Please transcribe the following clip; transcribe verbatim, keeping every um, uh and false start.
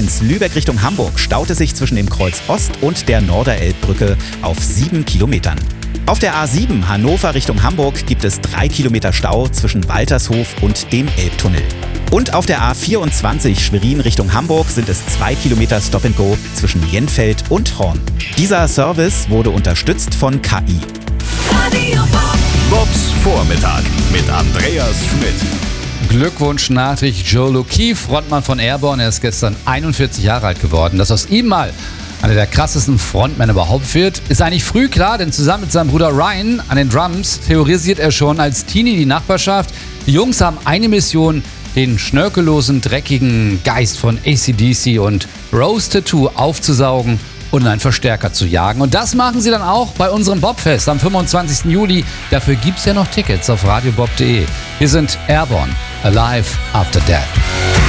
eins Lübeck Richtung Hamburg staut es sich zwischen dem Kreuz Ost und der Norderelbbrücke auf sieben Kilometern. Auf der A sieben Hannover Richtung Hamburg gibt es drei Kilometer Stau zwischen Waltershof und dem Elbtunnel. Und auf der A vierundzwanzig Schwerin Richtung Hamburg sind es zwei Kilometer Stop and Go zwischen Jenfeld und Horn. Dieser Service wurde unterstützt von K I. Bobs Vormittag mit Andreas Schmidt. Glückwunsch-Nachricht Joe Loki, Frontmann von Airborne. Er ist gestern einundvierzig Jahre alt geworden. Dass aus ihm mal einer der krassesten Frontmänner überhaupt wird, ist eigentlich früh klar, denn zusammen mit seinem Bruder Ryan an den Drums theorisiert er schon als Teenie die Nachbarschaft. Die Jungs haben eine Mission, den schnörkellosen, dreckigen Geist von A C D C und Rose Tattoo aufzusaugen und einen Verstärker zu jagen. Und das machen sie dann auch bei unserem Bobfest am fünfundzwanzigsten Juli. Dafür gibt es ja noch Tickets auf radiobob punkt de. Wir sind Airborne, Alive After Death.